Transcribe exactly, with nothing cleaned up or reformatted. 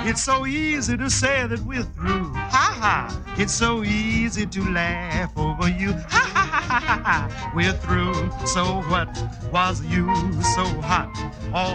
It's so easy to say that we're through. Ha ha. It's so easy to laugh over you. Ha ha ha ha ha ha. We're through. So what was you so hot? All